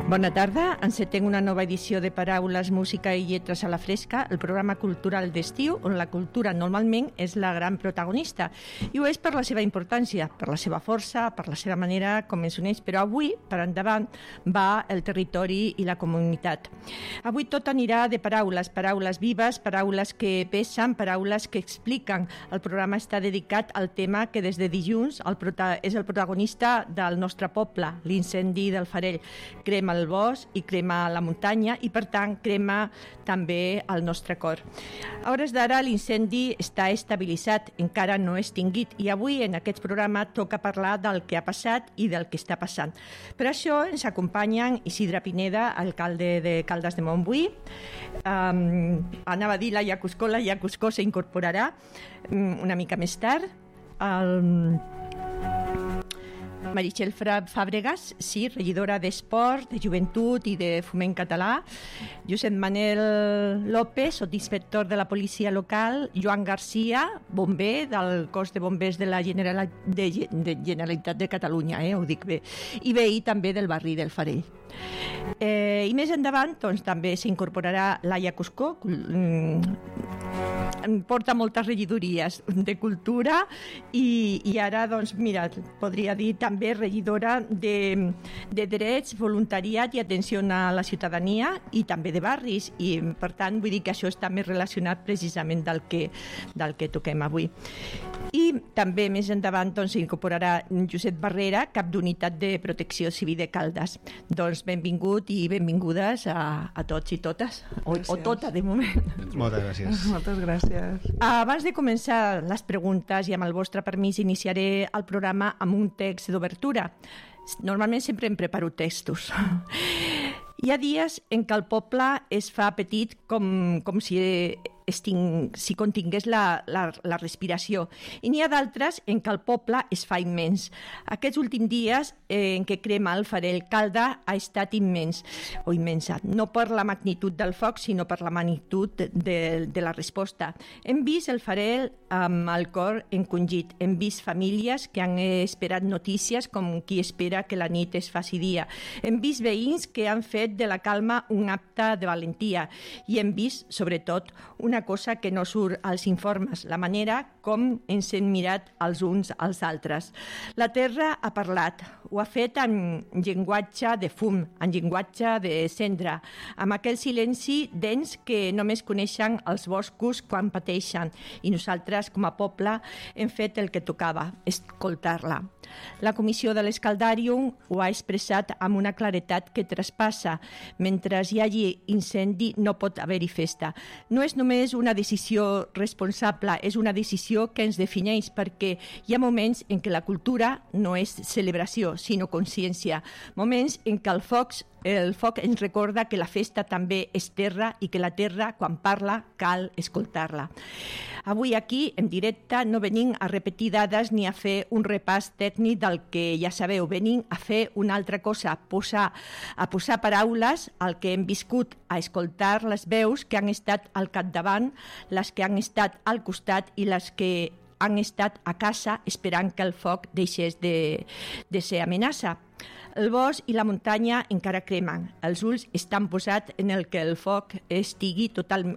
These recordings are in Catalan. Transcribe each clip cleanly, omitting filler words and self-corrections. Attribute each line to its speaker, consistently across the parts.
Speaker 1: Bona tarda, encetem una nova edició de Paraules, Música i Lletres a la Fresca, el programa cultural d'estiu on la cultura normalment és la gran protagonista i ho és per la seva importància, per la seva força, per la seva manera com ens uneix, però avui, per endavant, va el territori i la comunitat. Avui tot anirà de paraules, paraules vives, paraules que pesen, paraules que expliquen. El programa està dedicat al tema que des de dilluns és el protagonista del nostre poble, l'incendi del Farell. Crema el bosc i crema la muntanya i, per tant, crema també el nostre cor. A hores d'ara, l'incendi està estabilitzat, encara no extingit, i avui en aquest programa toca parlar del que ha passat i del que està passant. Per això ens acompanyen Isidre Pineda, alcalde de Caldes de Montbui, anava a dir Laia Cuscó s'incorporarà una mica més tard, Meritxell Fàbregas, sí, regidora d'Esport, de Joventut i de Foment Català, Josep Manel López, sotsinspector de la policia local, Joan Garcia, bomber del cos de bombers de la Generalitat de Catalunya, ho dic bé, i veí també del barri del Farell. I més endavant doncs, també s'incorporarà Laia Cuscó, porta moltes regidories de cultura i ara, doncs, mira, podria dir també regidora de drets, voluntariat i atenció a la ciutadania i també de barris, i per tant vull dir que això està més relacionat precisament del que toquem avui. I també més endavant s'incorporarà Josep Barrera, cap d'unitat de protecció civil de Caldes. Doncs benvingut i benvingudes a tots i totes, o tota de moment.
Speaker 2: Moltes gràcies.
Speaker 3: Moltes gràcies.
Speaker 1: Abans de començar les preguntes i amb el vostre permís iniciaré el programa amb un text d'obertura. Normalment sempre em preparo textos. Hi ha dies en què el poble es fa petit com si contingués la respiració, i n'hi ha d'altres en què el poble es fa immens. Aquests últims dies en què crema el Farell Calda ha estat immensa, no per la magnitud del foc, sinó per la magnitud de la resposta. Hem vist el Farell amb el cor encongit, hem vist famílies que han esperat notícies com qui espera que la nit es faci dia, hem vist veïns que han fet de la calma un acte de valentia, i hem vist, sobretot, una cosa que no surt als informes, la manera com ens hem mirat els uns als altres. La terra ha parlat, ho ha fet amb llenguatge de fum, amb llenguatge de cendra, amb aquell silenci dens que només coneixen els boscos quan pateixen, i nosaltres, com a poble, hem fet el que tocava, escoltar-la. La comissió de l'Escaldàrium ho ha expressat amb una claretat que traspassa. Mentre hi hagi incendi no pot haver-hi festa. No és només una decisió responsable, és una decisió que ens defineix, perquè hi ha moments en què la cultura no és celebració, sinó consciència. Moments en què el foc ens recorda que la festa també és terra i que la terra, quan parla, cal escoltar-la. Avui aquí, en directe, no venim a repetir dades ni a fer un repàs tècnic del que ja sabeu. Venim a fer una altra cosa, a posar paraules al que hem viscut, a escoltar les veus que han estat al capdavant, les que han estat al costat i les que han estat a casa esperant que el foc deixés de ser amenaça. El bosc i la muntanya encara cremen. Els ulls estan posats en el que el foc estigui totalment,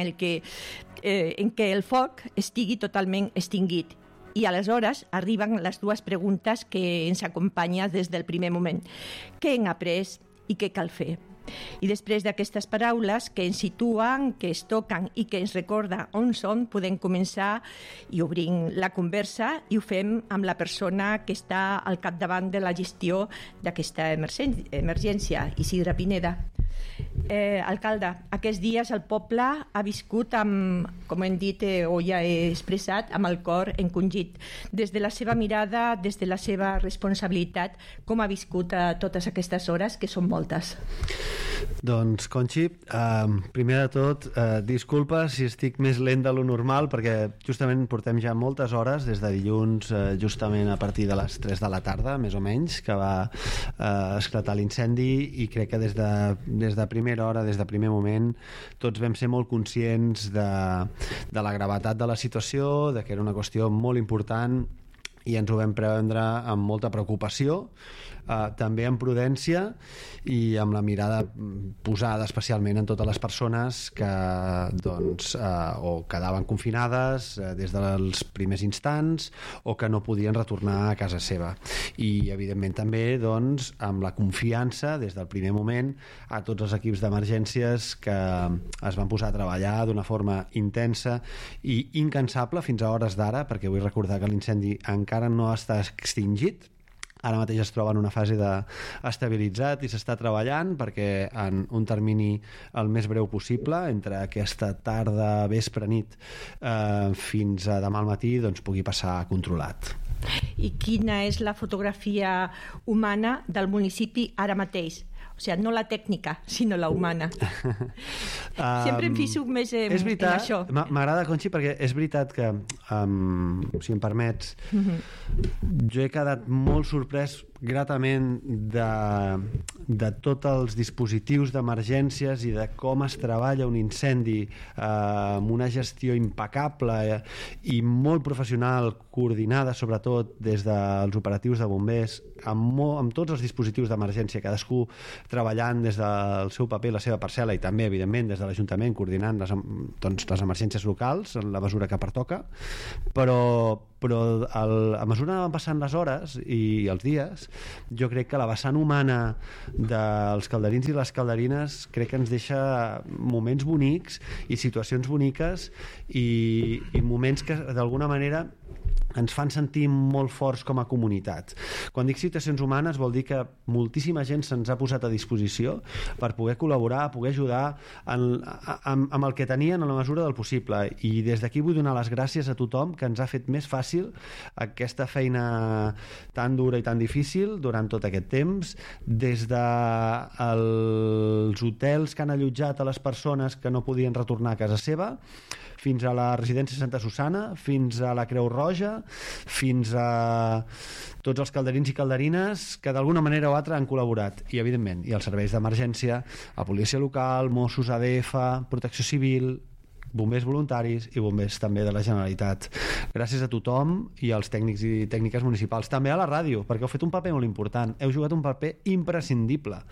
Speaker 1: en què el foc estigui totalment extingit. I aleshores arriben les dues preguntes que ens acompanyen des del primer moment. Què hem après i què cal fer? I després d'aquestes paraules que ens situen, que es toquen i que ens recorden on som, podem començar i obrim la conversa, i ho fem amb la persona que està al capdavant de la gestió d'aquesta emergència, Isidre Pineda. Alcalde, aquests dies el poble ha viscut amb, com hem dit o ja he expressat, amb el cor encongit. Des de la seva mirada, des de la seva responsabilitat, com ha viscut totes aquestes hores, que són moltes?
Speaker 2: Doncs, Conxi, primer de tot, disculpa si estic més lent de lo normal, perquè justament portem ja moltes hores, des de dilluns, justament a partir de les 3 de la tarda, més o menys, que va esclatar l'incendi, i crec que des de primera hora, des de primer moment, tots vam ser molt conscients de la gravetat de la situació, de que era una qüestió molt important, i ens ho vam prendre amb molta preocupació, també amb prudència i amb la mirada posada especialment en totes les persones que o quedaven confinades des dels primers instants o que no podien retornar a casa seva. I evidentment també amb la confiança des del primer moment a tots els equips d'emergències que es van posar a treballar d'una forma intensa i incansable fins a hores d'ara, perquè vull recordar que l'incendi encara no està extingit. Ara mateix es troba en una fase d'estabilitzat i s'està treballant perquè en un termini el més breu possible, entre aquesta tarda, vespre, nit, fins a demà al matí, pugui passar controlat.
Speaker 1: I quina és la fotografia humana del municipi ara mateix? O sigui, no la tècnica, sinó la humana. Sempre em fixo més en això.
Speaker 2: M'agrada, Conxi, perquè és veritat que, si em permets, jo he quedat molt sorprès gratament de tots els dispositius d'emergències i de com es treballa un incendi amb una gestió impecable i molt professional, coordinada sobretot des dels operatius de bombers, amb tots els dispositius d'emergència, cadascú treballant des del seu paper, la seva parcel·la, i també, evidentment, des de l'Ajuntament, coordinant les emergències locals en la mesura que pertoca, però a mesura que van passant les hores i els dies, jo crec que la vessant humana dels calderins i les calderines crec que ens deixa moments bonics i situacions boniques i moments que d'alguna manera ens fan sentir molt forts com a comunitat. Quan dic situacions humanes vol dir que moltíssima gent se'ns ha posat a disposició per poder col·laborar, poder ajudar amb el que tenien en la mesura del possible, i des d'aquí vull donar les gràcies a tothom que ens ha fet més fàcil aquesta feina tan dura i tan difícil durant tot aquest temps, des dels hotels que han allotjat a les persones que no podien retornar a casa seva, fins a la residència Santa Susana, fins a la Creu Roja, fins a tots els calderins i calderines que d'alguna manera o altra han col·laborat, i evidentment, i els serveis d'emergència, a policia local, Mossos, ADF, Protecció Civil, bombers voluntaris i bombers també de la Generalitat. Gràcies a tothom i als tècnics i tècniques municipals, també a la ràdio, perquè heu fet un paper molt important, heu jugat un paper imprescindible,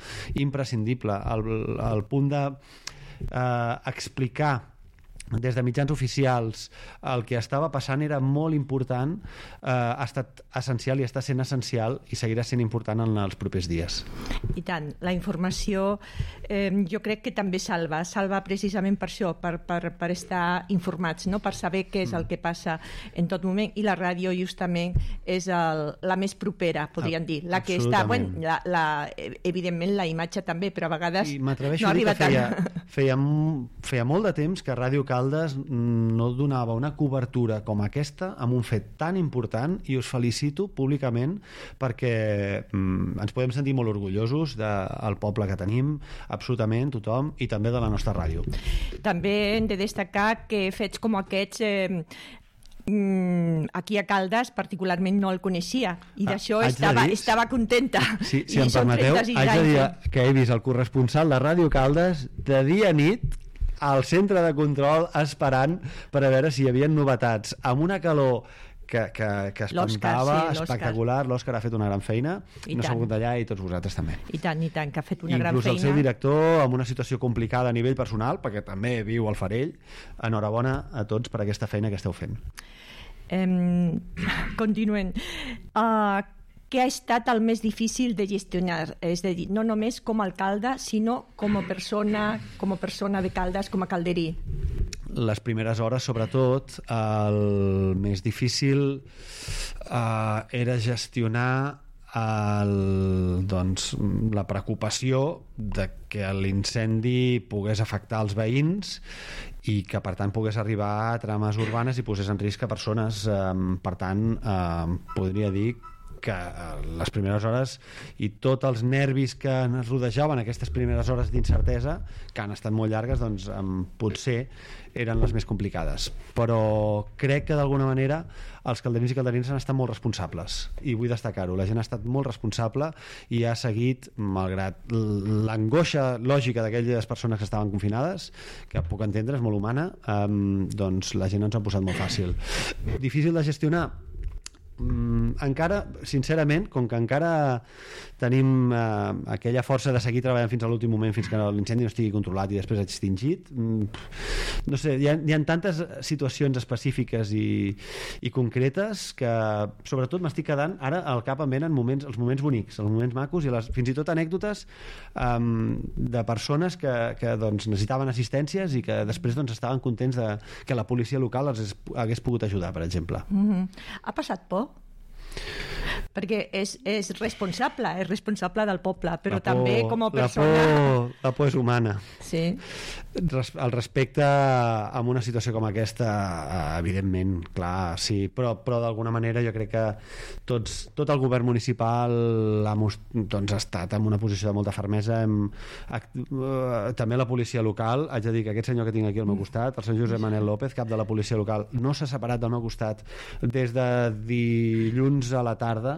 Speaker 2: al punt d'explicar des de mitjans oficials el que estava passant era molt important, ha estat essencial i està sent essencial i seguirà sent important en els propers dies.
Speaker 1: I tant, la informació jo crec que també salva precisament per això, per estar informats, no? Per saber què és el que passa en tot moment, i la ràdio justament és la més propera, podríem dir, la que està, evidentment la imatge també, però a vegades no arriba tant.
Speaker 2: Feia molt de temps que Ràdio Caldes no donava una cobertura com aquesta amb un fet tan important, i us felicito públicament perquè ens podem sentir molt orgullosos del poble que tenim, absolutament tothom, i també de la nostra ràdio.
Speaker 1: També hem de destacar que fets com aquests aquí a Caldes particularment no el coneixia, i d'això estava contenta.
Speaker 2: Si em permeteu, haig de dir que he vist el corresponsal de Ràdio Caldes de dia a nit al centre de control esperant per a veure si hi havia novetats, amb una calor que espantava, espectacular. L'Òscar ha fet una gran feina, no s'ha hagut d'allà, i tots vosaltres també.
Speaker 1: I tant, que ha fet una gran feina.
Speaker 2: Inclús el seu director, amb una situació complicada a nivell personal, perquè també viu al Farell. Enhorabona a tots per aquesta feina que esteu fent.
Speaker 1: Continuem. Què ha estat el més difícil de gestionar? És a dir, no només com a alcalde, sinó com a persona de Caldes, com a calderí.
Speaker 2: Les primeres hores, sobretot, el més difícil era gestionar la preocupació de que l'incendi pogués afectar els veïns i que, per tant, pogués arribar a trames urbanes i posés en risc a persones. Per tant, podria dir que les primeres hores i tots els nervis que ens rodejaven aquestes primeres hores d'incertesa, que han estat molt llargues, doncs potser eren les més complicades. Però crec que d'alguna manera els calderins i calderines han estat molt responsables, i vull destacar-ho. La gent ha estat molt responsable i ha seguit, malgrat l'angoixa lògica d'aquelles persones que estaven confinades, que puc entendre, és molt humana, doncs la gent ens ha posat molt fàcil. Difícil de gestionar? encara, sincerament, com que encara tenim aquella força de seguir treballant fins a l'últim moment, fins que l'incendi no estigui controlat i després extingit, no sé, hi ha tantes situacions específiques i concretes que sobretot m'estic quedant ara al cap en venen els moments bonics, els moments macos i fins i tot anècdotes de persones que doncs, necessitaven assistències i que després doncs, estaven contents de que la policia local els hagués pogut ajudar, per exemple.
Speaker 1: Ha passat por? Perquè és responsable del poble, però també com a persona...
Speaker 2: La por és humana.
Speaker 1: Sí.
Speaker 2: El respecte en una situació com aquesta, evidentment, clar, sí, però d'alguna manera jo crec que tot el govern municipal doncs, ha estat en una posició de molta fermesa. També la policia local, haig de dir que aquest senyor que tinc aquí al meu costat, el senyor Josep Manel López, cap de la policia local, no s'ha separat del meu costat des de dilluns a la tarda.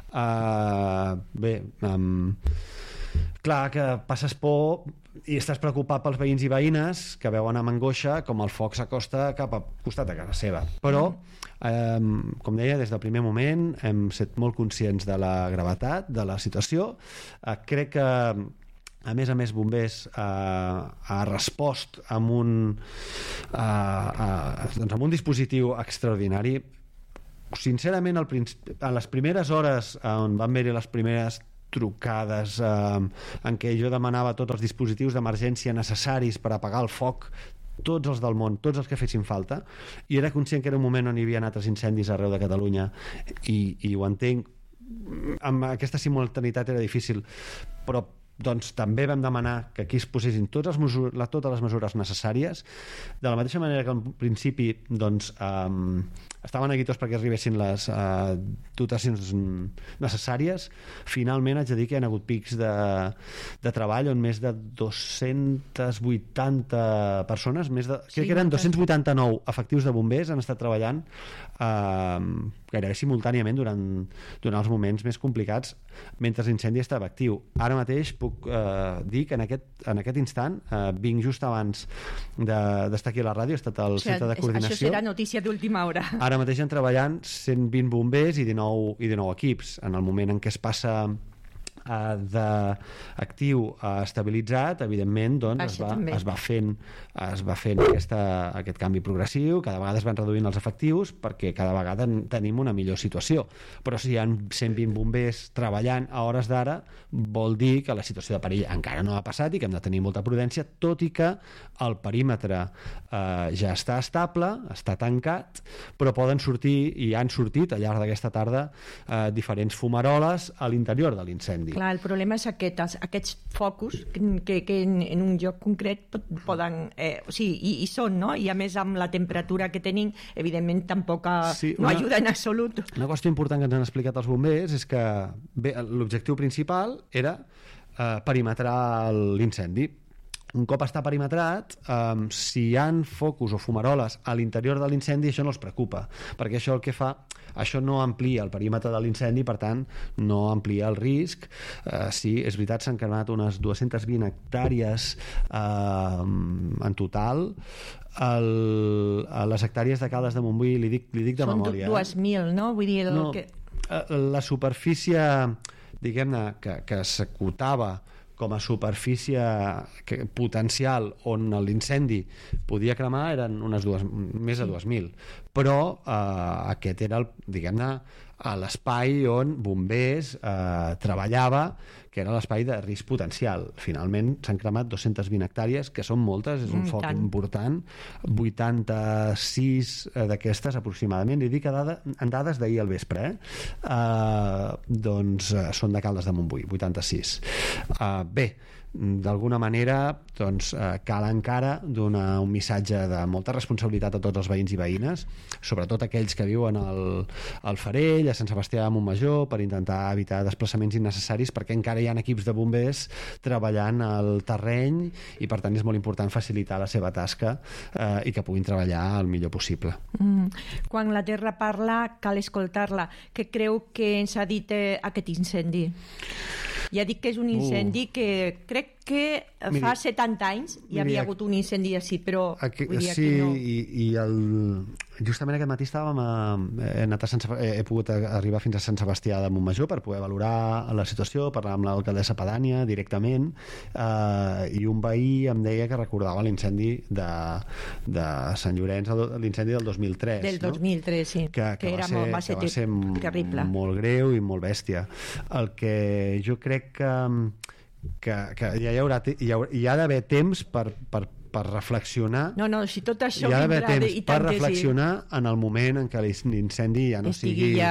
Speaker 2: Clar que passes por i estàs preocupat pels veïns i veïnes que veuen amb angoixa com el foc s'acosta cap al costat de casa seva, però com deia, des del primer moment hem estat molt conscients de la gravetat de la situació. Crec que a més Bombers ha respost amb un dispositiu extraordinari. Sincerament, a les primeres hores on van haver-hi les primeres trucades en què jo demanava tots els dispositius d'emergència necessaris per apagar el foc, tots els del món, tots els que fessin falta, i era conscient que era un moment on hi havia altres incendis arreu de Catalunya i ho entenc, amb aquesta simultaneïtat era difícil, però doncs també vam demanar que aquí es posessin totes les mesures necessàries, de la mateixa manera que al principi doncs, estaven aquí tots perquè arribessin les dotacions necessàries. Finalment haig de dir que hi ha hagut pics de treball on més de 280 persones, crec que eren 289 efectius de bombers han estat treballant gairebé simultàniament durant els moments més complicats mentre l'incendi estava actiu. Ara mateix puc dir que en aquest instant vinc just abans d'estar aquí a la ràdio, he estat al centre de coordinació.
Speaker 1: Això serà notícia d'última hora.
Speaker 2: Ara mateix han treballant 120 bombers i 19 equips. En el moment en què es passa d'actiu a estabilitzat, evidentment doncs, es va fent aquest canvi progressiu, cada vegada es van reduint els efectius perquè cada vegada tenim una millor situació, però si hi ha 120 bombers treballant a hores d'ara vol dir que la situació de perill encara no ha passat i que hem de tenir molta prudència, tot i que el perímetre ja està estable, està tancat, però poden sortir i han sortit al llarg d'aquesta tarda diferents fumaroles a l'interior de l'incendi.
Speaker 1: Clar, el problema és aquests focus que en un lloc concret poden... i són, no? I a més amb la temperatura que tenim, evidentment tampoc no ajuda en absolut.
Speaker 2: Una qüestió important que ens han explicat els bombers és que l'objectiu principal era perimetrar l'incendi. Un cop està perimetrat, si hi ha focus o fumaroles a l'interior de l'incendi, això no els preocupa, perquè això el que fa, això no amplia el perímetre de l'incendi, per tant, no amplia el risc. Sí, és veritat, s'han cremat unes 220 hectàrees en total. A les hectàrees de Caldes de Montbui, li dic de memòria.
Speaker 1: Són 2.000, no? Vull dir,
Speaker 2: la superfície, diguem-ne, que s'acotava com a superfície potencial on l'incendi podia cremar eren més de 2.000, però aquest era, diguem-ne, l'espai on bombers treballava, que era l'espai de risc potencial. Finalment s'han cremat 220 hectàrees, que són moltes, és un foc important, 86 d'aquestes aproximadament, li dic en dades d'ahir al vespre, doncs són de Caldes de Montbui, 86. Bé, d'alguna manera doncs, cal encara donar un missatge de molta responsabilitat a tots els veïns i veïnes, sobretot aquells que viuen al Farell, a Sant Sebastià de Montmajor, per intentar evitar desplaçaments innecessaris, perquè encara hi ha equips de bombers treballant al terreny i per tant és molt important facilitar la seva tasca i que puguin treballar el millor possible.
Speaker 1: Quan la terra parla cal escoltar-la. Què creu que ens ha dit aquest incendi? Ja dic que és un incendi que crec que fa 70 anys hi havia hagut un incendi així, però vull dir, aquí no.
Speaker 2: Justament aquest matí he pogut arribar fins a Sant Sebastià de Montmajor per poder valorar la situació, parlar amb l'alcaldessa pedània directament, i un veí em deia que recordava l'incendi de Sant Llorenç, l'incendi del 2003.
Speaker 1: Del 2003, sí. Que va ser terrible.
Speaker 2: Molt greu i molt bèstia. El que jo crec que hi ha d'haver temps per reflexionar.
Speaker 1: No, si tot això
Speaker 2: hi ha d'haver temps per reflexionar en el moment en què l'incendi ja no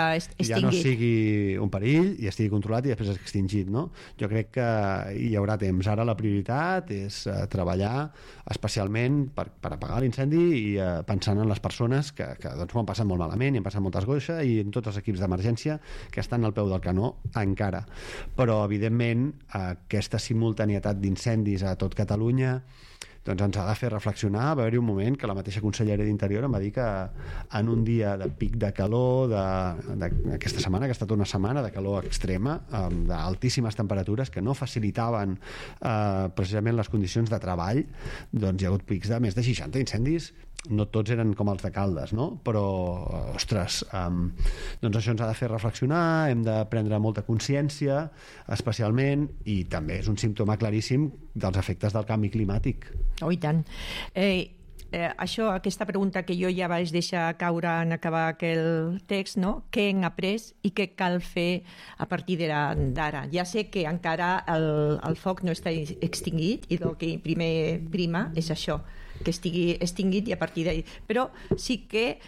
Speaker 2: sigui un perill i estigui controlat i després extingit, no? Jo crec que hi haurà temps. Ara la prioritat és treballar especialment per apagar l'incendi i pensant en les persones que doncs, ho han passat molt malament i han passat molta angoixa, i en tots els equips d'emergència que estan al peu del canó encara. Però, evidentment, aquesta simultanietat d'incendis a tot Catalunya doncs ens ha de fer reflexionar. Va haver-hi un moment que la mateixa conselleria d'Interior em va dir que en un dia de pic de calor d'aquesta setmana, que ha estat una setmana de calor extrema, d'altíssimes temperatures que no facilitaven precisament les condicions de treball, doncs hi ha hagut pics de més de 60 incendis. No tots eren com els de Caldes, no? Però, ostres, doncs això ens ha de fer reflexionar, hem de prendre molta consciència, especialment, i també és un símptoma claríssim dels efectes del canvi climàtic.
Speaker 1: Oh, i tant. Aquesta pregunta que jo ja vaig deixar caure en acabar aquell text, no? Què hem après i què cal fer a partir d'ara? Ja sé que encara el foc no està extingit i el que primer prima és això, que estigui extingit, i a partir d'ahí. Però sí que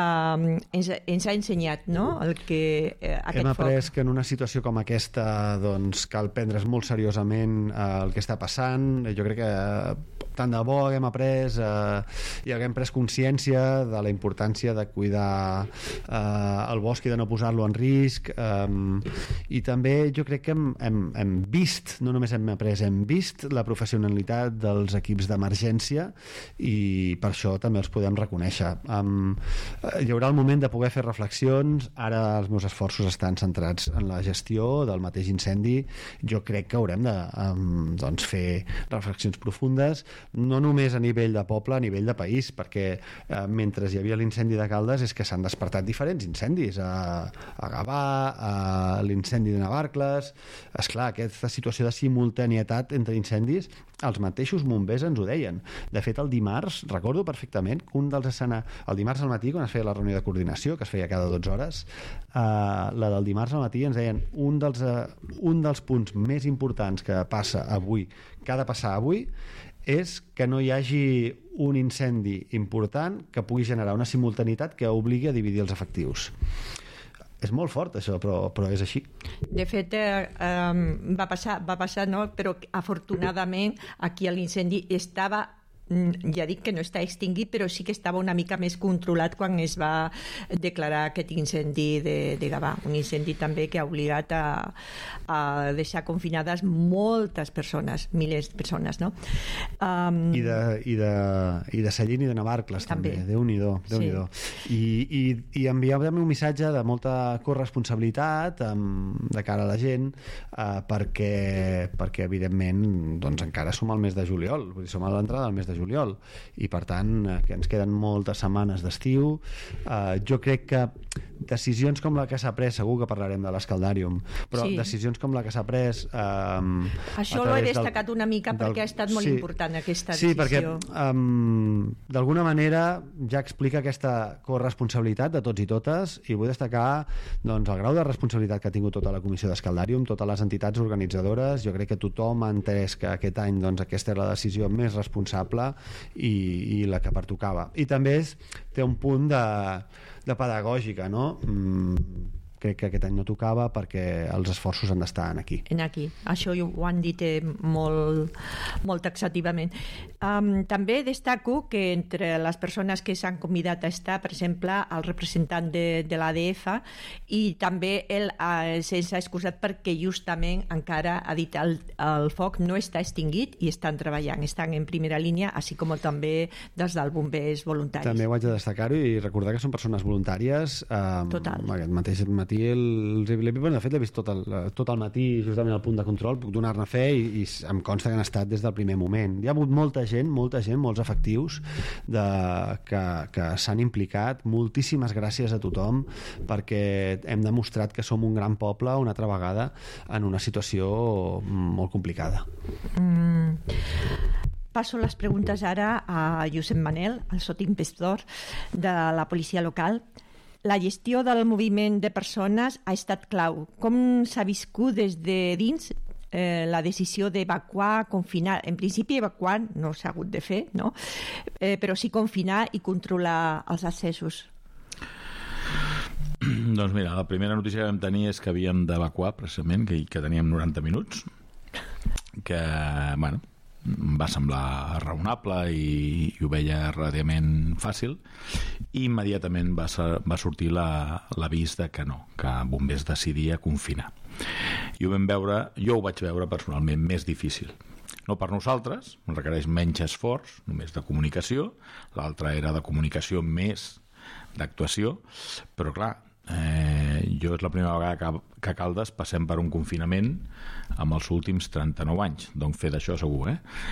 Speaker 1: ens ha ensenyat, no?,
Speaker 2: hem après que en una situació com aquesta doncs cal prendre's molt seriosament el que està passant. Jo crec que tant de bo haguem après i haguem pres consciència de la importància de cuidar el bosc i de no posar-lo en risc, i també jo crec que hem vist, no només hem après, hem vist la professionalitat dels equips d'emergència, i per això també els podem reconèixer. Hi haurà el moment de poder fer reflexions. Ara els meus esforços estan centrats en la gestió del mateix incendi. Jo crec que haurem de fer reflexions profundes, no només a nivell de poble, a nivell de país, perquè mentre hi havia l'incendi de Caldes és que s'han despertat diferents incendis a Gavà, a l'incendi de Navarcles. Esclar, aquesta situació de simultanietat entre incendis, els mateixos bombers ens ho deien. De fet, el dimarts, recordo perfectament que el dimarts al matí, quan es feia la reunió de coordinació, que es feia cada 12 hores, la del dimarts al matí ens deien un dels punts més importants que ha de passar avui és que no hi hagi un incendi important que pugui generar una simultaneïtat que obligui a dividir els efectius. És molt fort això, però és així.
Speaker 1: De fet, va passar, no? Però afortunadament aquí l'incendi estava, ja dic que no està extingit, però sí que estava una mica més controlat quan es va declarar aquest incendi de Gavà. Un incendi també que ha obligat a deixar confinades moltes persones, milers de persones, no?
Speaker 2: I de Sallent i de Navarcles també. Déu-n'hi-do. I enviar també un missatge de molta corresponsabilitat de cara a la gent, perquè evidentment doncs encara som al mes de juliol, vull dir, som a l'entrada del mes de juliol, i per tant que ens queden moltes setmanes d'estiu. Jo crec que decisions com la que s'ha pres, segur que parlarem de l'Escaldàrium, però decisions com la que s'ha pres
Speaker 1: això l'he destacat una mica perquè ha estat molt important aquesta decisió.
Speaker 2: Sí, perquè d'alguna manera ja explica aquesta corresponsabilitat de tots i totes, i vull destacar doncs, el grau de responsabilitat que ha tingut tota la comissió d'Escaldàrium, totes les entitats organitzadores. Jo crec que tothom ha entès que aquest any doncs, aquesta era la decisió més responsable i la que pertocava. I també té un punt de pedagògica, no? Crec que aquest any no tocava perquè els esforços han d'estar aquí.
Speaker 1: Això ho han dit molt taxativament. També destaco que entre les persones que s'han convidat a estar, per exemple, el representant de l'ADF, i també ell se'ns ha excusat perquè justament encara ha dit el foc no està extingit i estan treballant, estan en primera línia, així com també dels bombers voluntaris.
Speaker 2: També ho haig de destacar-ho i recordar que són persones voluntàries.
Speaker 1: Total.
Speaker 2: Aquest mateix matí de fet l'he vist tot el matí justament al punt de control, puc donar-ne fe i em consta que han estat des del primer moment. Hi ha hagut molta gent, molts efectius que s'han implicat. Moltíssimes gràcies a tothom, perquè hem demostrat que som un gran poble una altra vegada en una situació molt complicada.
Speaker 1: Passo les preguntes ara a Josep Manel, el sotinspector de la policia local. La gestió del moviment de persones ha estat clau. Com s'ha viscut des de dins la decisió d'evacuar, confinar? En principi evacuar no s'ha hagut de fer, no? Però sí confinar i controlar els accessos.
Speaker 3: Doncs mira, la primera notícia que vam tenir és que havíem d'evacuar, precisament, que teníem 90 minuts, que, bueno, va semblar raonable i ho veia relativament fàcil, i immediatament va sortir l'avís de que no, que bombers decidia confinar. Jo ho vaig veure personalment més difícil. No per nosaltres, requereix menys esforç, només de comunicació, l'altra era de comunicació més d'actuació, però clar, jo és la primera vegada que a Caldes passem per un confinament amb els últims 39 anys, doncs fer d'això segur,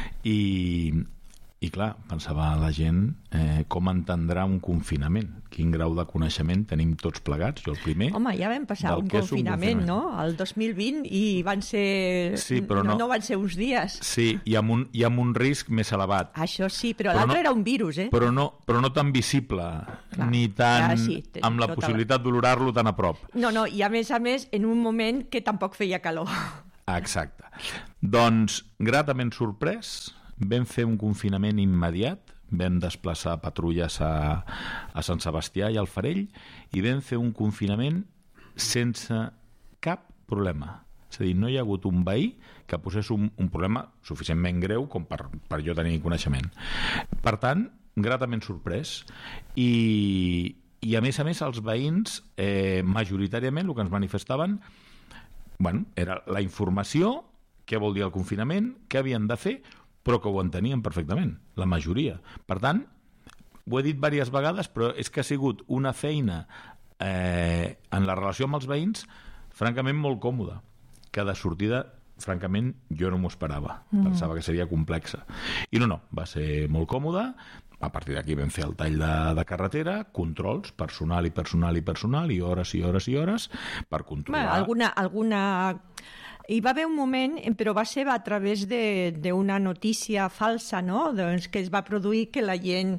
Speaker 3: i clar, pensava la gent com entendrà un confinament, quin grau de coneixement tenim tots plegats, jo el primer.
Speaker 1: Home, ja vam passar un confinament, no? El 2020, i van ser...
Speaker 3: Sí, però
Speaker 1: no van ser uns dies.
Speaker 3: Sí, i amb un risc més elevat.
Speaker 1: Això sí, però l'altre era un virus,
Speaker 3: Però no tan visible, clar, ni tan amb la possibilitat d'olorar-lo tan a prop.
Speaker 1: No, i a més, en un moment que tampoc feia calor.
Speaker 3: Exacte. Doncs, gratament sorprès, vam fer un confinament immediat, vam desplaçar patrulles a Sant Sebastià i al Farell, i vam fer un confinament sense cap problema. És a dir, no hi ha hagut un veí que posés un problema suficientment greu com per jo tenir coneixement. Per tant, gratament sorprès, i a més els veïns majoritàriament el que ens manifestaven era la informació, què vol dir el confinament, què havien de fer, però que ho entenien perfectament, la majoria. Per tant, ho he dit diverses vegades, però és que ha sigut una feina en la relació amb els veïns francament molt còmoda, que de sortida, francament, jo no m'ho esperava. Pensava que seria complexa. I no, va ser molt còmoda. A partir d'aquí vam fer el tall de carretera, controls, personal, i hores per controlar...
Speaker 1: Alguna... Hi va haver un moment, però va ser a través d'una notícia falsa, no? Doncs que es va produir que la gent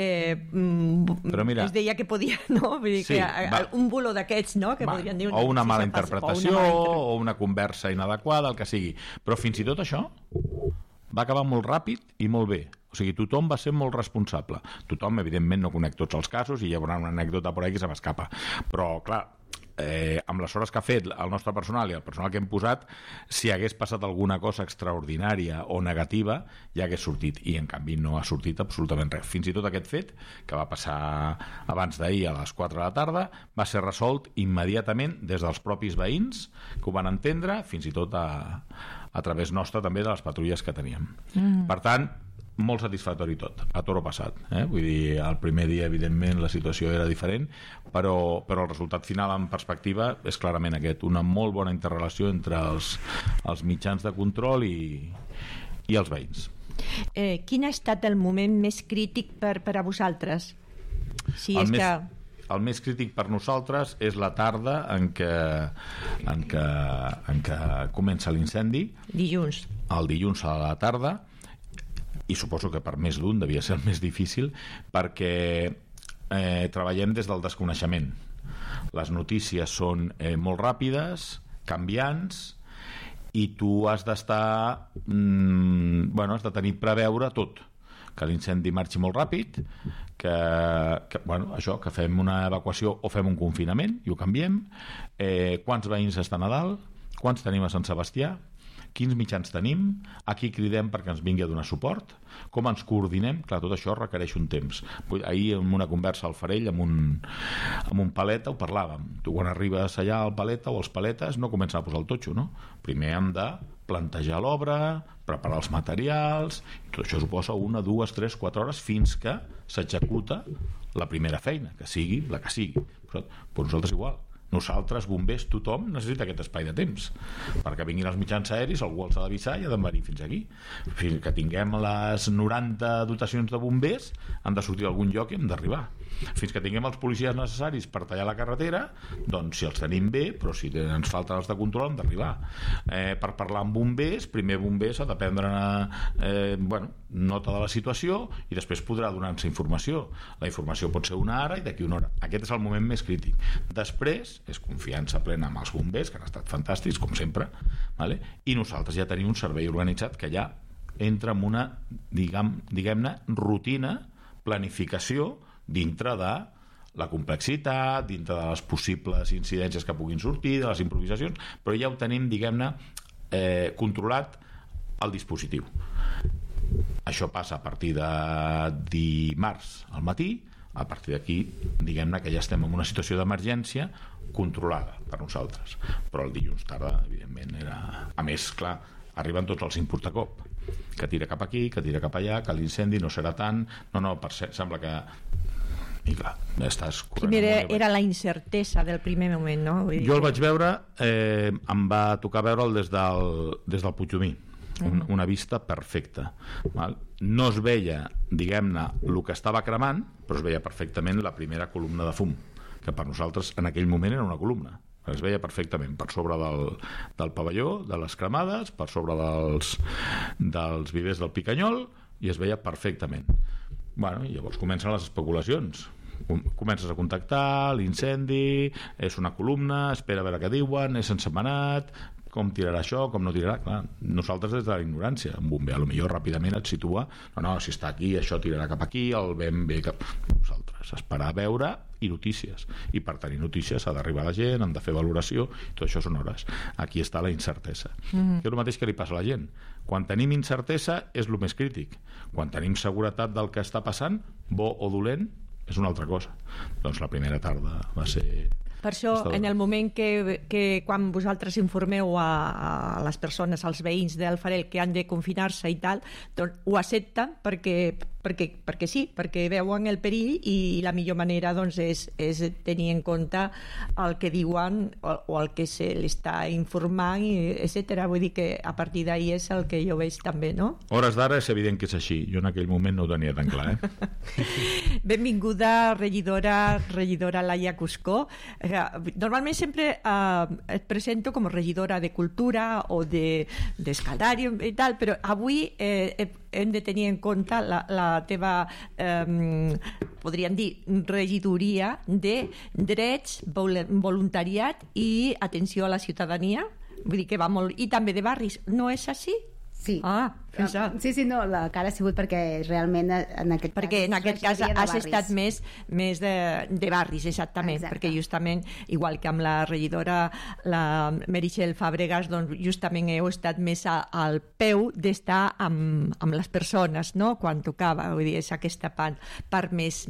Speaker 1: es deia que podia, no? Vull dir, un bulo d'aquests, no? Que podrien dir
Speaker 3: o una mala interpretació, o una conversa inadequada, el que sigui. Però fins i tot això va acabar molt ràpid i molt bé. O sigui, tothom va ser molt responsable. Tothom, evidentment, no conec tots els casos i hi haurà una anècdota per ahí que se m'escapa. Però, clar, amb les hores que ha fet el nostre personal i el personal que hem posat, si hagués passat alguna cosa extraordinària o negativa, ja hagués sortit, i en canvi no ha sortit absolutament res. Fins i tot aquest fet, que va passar abans d'ahir a les 4 de la tarda, va ser resolt immediatament des dels propis veïns, que ho van entendre, fins i tot a través nostra també de les patrulles que teníem. Per tant, molt satisfactori tot, a toro passat. Vull dir, el primer dia, evidentment, la situació era diferent, però el resultat final en perspectiva és clarament aquest, una molt bona interrelació entre els mitjans de control i els veïns.
Speaker 1: Quin ha estat el moment més crític per a vosaltres?
Speaker 3: El més crític per nosaltres és la tarda en què comença l'incendi.
Speaker 1: Dilluns.
Speaker 3: El dilluns a la tarda, i suposo que per més d'un devia ser el més difícil, perquè treballem des del desconeixement. Les notícies són molt ràpides, canviants, i tu has d'estar has de tenir preveure tot, que l'incendi marxi molt ràpid, que fem una evacuació o fem un confinament i ho canviem, quants veïns estan a dalt, quants tenim a Sant Sebastià, quins mitjans tenim, a qui cridem perquè ens vingui a donar suport, com ens coordinem. Clar, tot això requereix un temps. Ahir, en una conversa al Farell amb un paleta, ho parlàvem. Tu, quan arribes allà al paleta o als paletes, no comencen a posar el totxo, no? Primer hem de plantejar l'obra, preparar els materials, tot això suposa 1, 2, 3, 4 hores fins que s'executa la primera feina, que sigui la que sigui. Però nosaltres igual. Nosaltres, bombers, tothom necessita aquest espai de temps perquè vinguin els mitjans aeris, algú els ha d'avisar i ha de venir fins aquí. Fins que tinguem les 90 dotacions de bombers han de sortir a algun lloc i hem d'arribar. Fins que tinguem els policies necessaris per tallar la carretera, doncs si els tenim bé, però si ens falten els de control hem d'arribar. Per parlar amb bombers, primer bombers ha de prendre nota de la situació i després podrà donar-nos informació. La informació pot ser una hora i d'aquí una hora. Aquest és el moment més crític. Després és confiança plena amb els bombers, que han estat fantàstics, com sempre, vale? I nosaltres ja tenim un servei organitzat que ja entra en una, diguem-ne, rutina, planificació dintre de la complexitat, dintre de les possibles incidències que puguin sortir, de les improvisacions, però ja ho tenim, diguem-ne, controlat al dispositiu. Això passa a partir de dimarts al matí, a partir d'aquí, diguem-ne que ja estem en una situació d'emergència controlada per nosaltres. Però el dilluns tarda, evidentment, era... A més, clar, arriben tots els inputs de cop, que tira cap aquí, que tira cap allà, que l'incendi no serà tant... No, sembla que... I clar, estàs corrent.
Speaker 1: Primera era la incertesa del primer moment, no?
Speaker 3: Jo el vaig veure, em va tocar veure'l des del Puigdomí, una vista perfecta, val? No es veia, diguem-ne, el que estava cremant, però es veia perfectament la primera columna de fum, que per nosaltres en aquell moment era una columna. Es veia perfectament per sobre del pavelló, de les cremades, per sobre dels vivers del Picanyol, i es veia perfectament. Bueno, i llavors comencen les especulacions. Comences a contactar, l'incendi, és una columna, espera a veure què diuen, és ensemanat, com tirarà això, com no tirarà. Clar, nosaltres des de la ignorància, un bomber potser ràpidament et situa, no, si està aquí, això tirarà cap aquí, el vent ve cap... Nosaltres, esperar a veure i notícies. I per tenir notícies ha d'arribar la gent, han de fer valoració, tot això són hores. Aquí està la incertesa. És el mateix que li passa a la gent. Quan tenim incertesa és el més crític. Quan tenim seguretat del que està passant, bo o dolent, és una altra cosa. Doncs la primera tarda va ser...
Speaker 1: Per això, en el moment que quan vosaltres informeu a les persones, als veïns del Farell que han de confinar-se i tal, doncs ho accepten perquè sí, perquè veuen el perill i la millor manera doncs, és tenir en compte el que diuen o el que se l'està informant, etc. Vull dir que a partir d'ahir és el que jo veig també, no?
Speaker 3: Hores d'ara és evident que és així. Jo en aquell moment no ho tenia tan clar,
Speaker 1: Benvinguda, regidora Laia Cuscó. Normalment sempre et presento com a regidora de Cultura o d'Escaldari i tal, però avui hem de tenir en compte la teva, podríem dir, regidoria de drets, voluntariat i atenció a la ciutadania. Vull dir que va molt... I també de barris. No és així?
Speaker 4: Sí.
Speaker 1: Sí,
Speaker 4: no, la cara ha sigut perquè realment en aquest
Speaker 1: cas has estat més de barris, exactament.
Speaker 4: Exacte.
Speaker 1: Perquè justament, igual que amb la regidora la Meritxell Fàbregas, doncs justament heu estat més al peu d'estar amb les persones, no?, quan tocava. Vull dir, és aquesta part més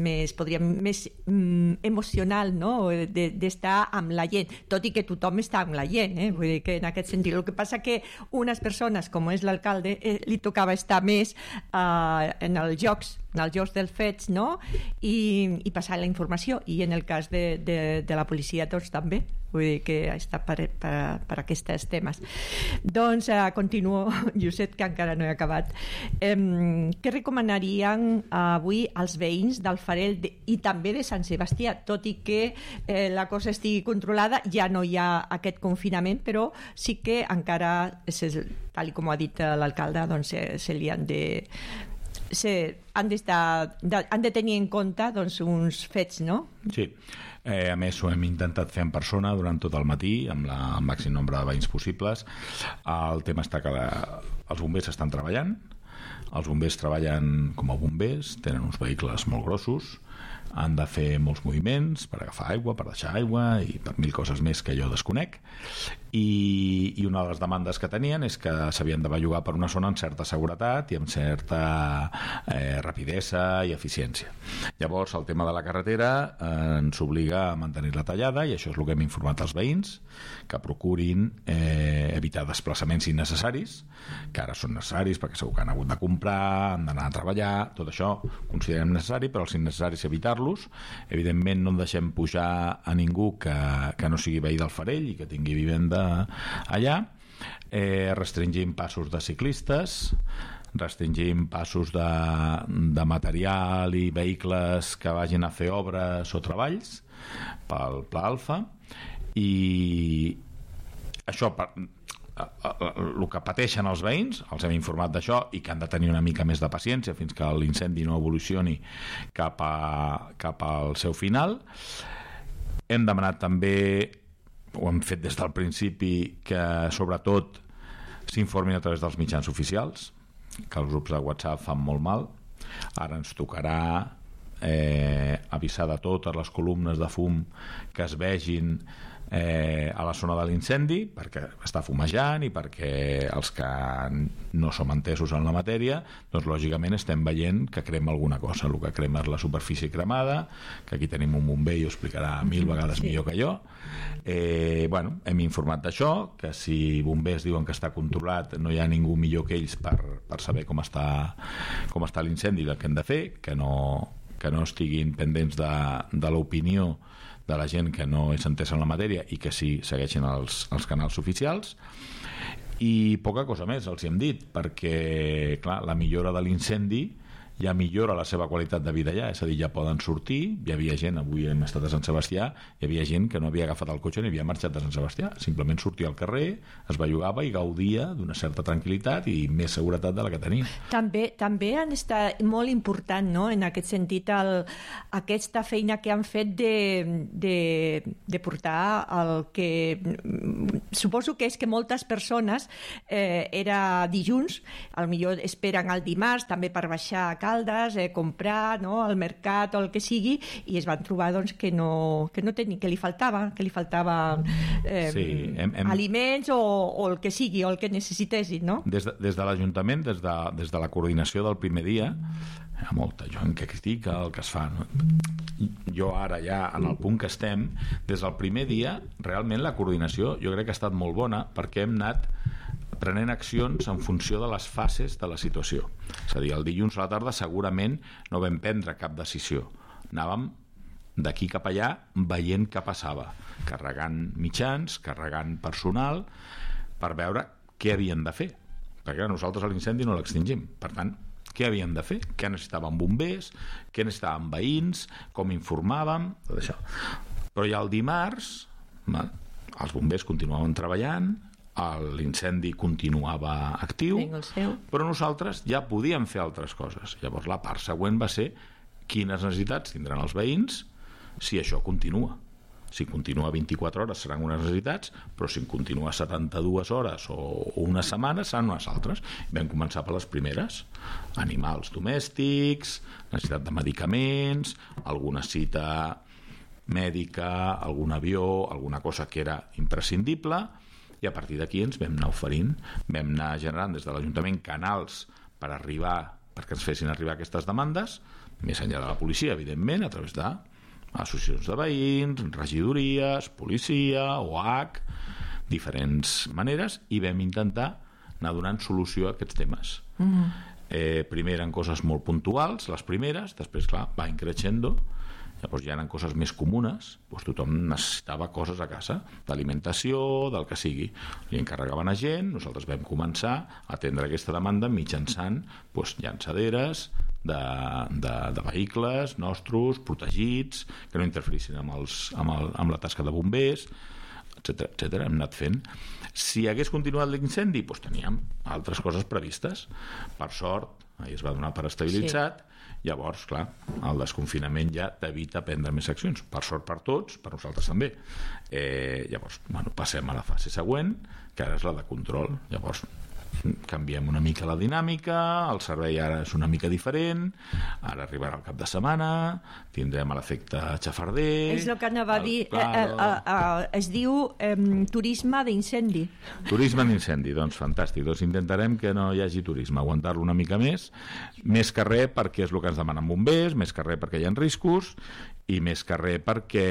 Speaker 1: emocional, no?, d'estar amb la gent, tot i que tothom està amb la gent, vull dir que en aquest sentit. El que passa que unes persones, com és l'alcalde, li tocava estar més en els jocs dels fets, no?, i passar la informació, i en el cas de la policia doncs també, vull dir que està per aquests temes. Doncs continuo, Josep, que encara no he acabat. Què recomanarien avui als veïns del Farell i també de Sant Sebastià, tot i que la cosa estigui controlada, ja no hi ha aquest confinament, però sí que encara, tal com ha dit l'alcalde, doncs se li han de tenir en compte doncs, uns fets, no?
Speaker 3: Sí. A més, ho hem intentat fer en persona durant tot el matí, amb el màxim nombre de veïns possibles. El tema està que els bombers estan treballant. Els bombers treballen com a bombers, tenen uns vehicles molt grossos, han de fer molts moviments per agafar aigua, per deixar aigua i per mil coses més que jo desconec, i una de les demandes que tenien és que s'havien de bellugar per una zona amb certa seguretat i amb certa rapidesa i eficiència. Llavors el tema de la carretera ens obliga a mantenir-la tallada, i això és el que hem informat als veïns, que procurin evitar desplaçaments innecessaris, que ara són necessaris perquè segur que han hagut de comprar, han d'anar a treballar, tot això considerem necessari, però els innecessaris evitar-los, confinar-los. Evidentment no en deixem pujar a ningú que no sigui veí del Farell i que tingui vivenda allà. Restringim passos de ciclistes, restringim passos de material i vehicles que vagin a fer obres o treballs pel Pla Alfa, i això el que pateixen els veïns els hem informat d'això i que han de tenir una mica més de paciència fins que l'incendi no evolucioni cap al seu final. Hem demanat també, ho hem fet des del principi, que sobretot s'informin a través dels mitjans oficials, que els grups de WhatsApp fan molt mal. Ara ens tocarà avisar de totes les columnes de fum que es vegin a la zona de l'incendi, perquè està fumejant i perquè els que no som entesos en la matèria, doncs lògicament estem veient que crema alguna cosa. El que crema és la superfície cremada, que aquí tenim un bomber i ho explicarà 1000 vegades millor que jo. Hem informat d'això, que si bombers diuen que està controlat, no hi ha ningú millor que ells per saber com està l'incendi i el que hem de fer, que no estiguin pendents de l'opinió de la gent que no és entesa en la matèria i que sí segueixin els canals oficials. I poca cosa més els hi hem dit, perquè clar, la millora de l'incendi ja millora la seva qualitat de vida allà, és a dir, ja poden sortir. Hi havia gent, avui hem estat a Sant Sebastià, hi havia gent que no havia agafat el cotxe ni havia marxat de Sant Sebastià, simplement sortia al carrer, es bellugava i gaudia d'una certa tranquil·litat i més seguretat de la que tenia.
Speaker 1: També han estat molt important, no?, en aquest sentit, aquesta feina que han fet de portar el que suposo que és que moltes persones era dilluns, potser esperen el dimarts també per baixar a Caldes, comprar, no?, al mercat o el que sigui, i es van trobar doncs, que li faltava aliments o el que sigui, o el que necessitessin, no?
Speaker 3: Des de l'Ajuntament, des de la coordinació del primer dia, hi ha molta gent que critica el que es fa, no? Jo ara ja, en el punt que estem, des del primer dia, realment la coordinació jo crec que ha estat molt bona, perquè hem anat prenent accions en funció de les fases de la situació. És a dir, el dilluns a la tarda segurament no vam prendre cap decisió. Anàvem d'aquí cap allà veient què passava, carregant mitjans, carregant personal, per veure què havien de fer. Perquè nosaltres l'incendi no l'extingim. Per tant, què havien de fer? Què necessitaven bombers? Què necessitaven veïns? Com informàvem? Tot això. Però ja el dimarts, els bombers continuaven treballant, l'incendi continuava actiu, però nosaltres ja podíem fer altres coses. Llavors la part següent va ser quines necessitats tindran els veïns si això continua. Si continua 24 hores seran unes necessitats, però si continua 72 hores o una setmana seran unes altres. Vam començar per les primeres: animals domèstics, necessitat de medicaments, alguna cita mèdica, algun avió, alguna cosa que era imprescindible. I a partir d'aquí ens vam anar oferint, vam anar generant des de l'Ajuntament canals perquè ens fessin arribar aquestes demandes, més enllà de la policia, evidentment, a través d'associacions de veïns, regidories, policia, OH, diferents maneres, i vam intentar anar donant solució a aquests temes. Primer eren coses molt puntuals, les primeres, després, clar, va increixendo. Llavors ja eren coses més comunes, doncs tothom necessitava coses a casa, d'alimentació, del que sigui. Li encarregaven a gent, nosaltres vam començar a atendre aquesta demanda mitjançant llançaderes de vehicles nostres, protegits, que no interferissin amb la tasca de bombers, etcètera. Hem anat fent. Si hagués continuat l'incendi, teníem altres coses previstes. Per sort, es va donar per estabilitzat. Llavors, clar, el desconfinament ja t'evita prendre més accions. Per sort per tots, per nosaltres també. Llavors, passem a la fase següent, que ara és la de control. Llavors, canviem una mica la dinàmica, el servei ara és una mica diferent, ara arribarà el cap de setmana, tindrem l'efecte xafarder...
Speaker 1: És el que anava a dir, es diu turisme d'incendi.
Speaker 3: Turisme d'incendi, doncs fantàstic. Doncs intentarem que no hi hagi turisme, aguantar-lo una mica més que res perquè és el que ens demanen bombers, més que res perquè hi ha riscos i més que res perquè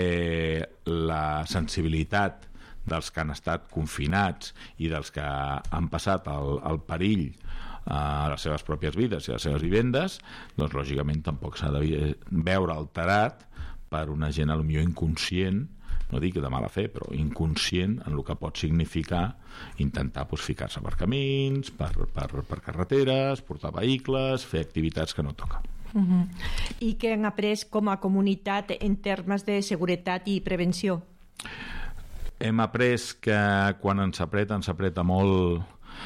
Speaker 3: la sensibilitat dels que han estat confinats i dels que han passat el perill a les seves pròpies vides i a les seves vivendes, doncs lògicament tampoc s'ha de veure alterat per una gent potser inconscient, no dic de mala fe, però inconscient en el que pot significar intentar ficar-se per camins, per carreteres, portar vehicles, fer activitats que no toca.
Speaker 1: I què han après com a comunitat en termes de seguretat i prevenció?
Speaker 3: Hem après que quan ens apreta molt,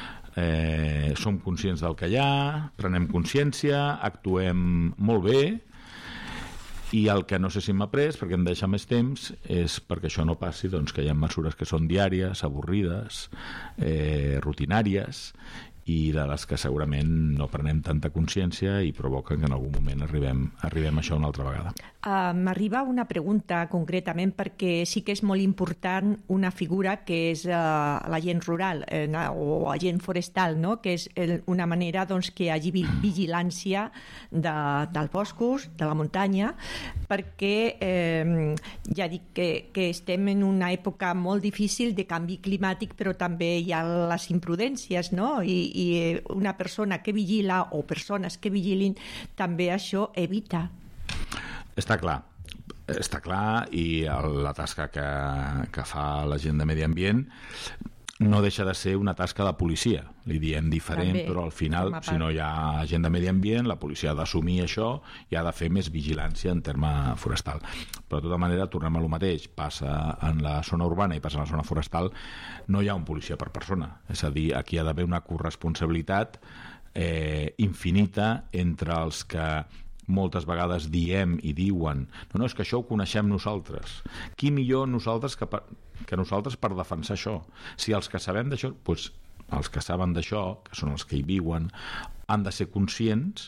Speaker 3: som conscients del que hi ha, prenem consciència, actuem molt bé, i el que no sé si hem après, perquè em deixa més temps, és perquè això no passi, doncs que hi ha mesures que són diàries, avorrides, rutinàries, i de les que segurament no prenem tanta consciència i provoquen que en algun moment arribem a això una altra vegada.
Speaker 1: M'arriba una pregunta concretament perquè sí que és molt important una figura que és l'agent rural o agent forestal, no? Que és una manera doncs, que hi hagi vigilància dels boscos, de la muntanya, perquè ja dic que estem en una època molt difícil de canvi climàtic, però també hi ha les imprudències, no? I una persona que vigila o persones que vigilin també això evita.
Speaker 3: Està clar, i la tasca que fa la gent de Medi Ambient no deixa de ser una tasca de policia. Li diem diferent, també, però al final, si no hi ha gent de Medi Ambient, la policia ha d'assumir això i ha de fer més vigilància en terme forestal. Però de tota manera, tornem a lo mateix. Passa en la zona urbana i passa en la zona forestal, no hi ha un policia per persona. És a dir, aquí ha d'haver una corresponsabilitat infinita entre els que moltes vegades diem i diuen no, és que això ho coneixem nosaltres. Qui millor nosaltres que nosaltres per defensar això? Si els que sabem d'això, doncs els que saben d'això, que són els que hi viuen, han de ser conscients